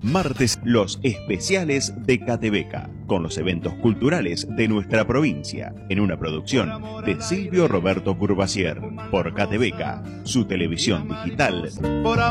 Martes, los especiales de Catebeca, con los eventos culturales de nuestra provincia, en una producción de Silvio Roberto Curvacier, por Catebeca, su televisión digital.